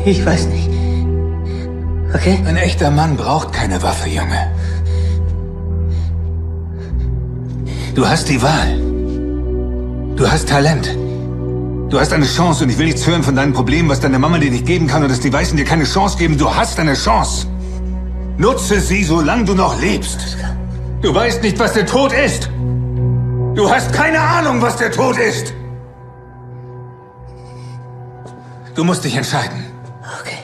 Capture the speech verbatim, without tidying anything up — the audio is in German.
Ich weiß nicht. Okay? Ein echter Mann braucht keine Waffe, Junge. Du hast die Wahl. Du hast Talent. Du hast eine Chance und ich will nichts hören von deinen Problemen, was deine Mama dir nicht geben kann und dass die Weißen dir keine Chance geben. Du hast eine Chance. Nutze sie, solange du noch lebst. Du weißt nicht, was der Tod ist. Du hast keine Ahnung, was der Tod ist. Du musst dich entscheiden. Okay.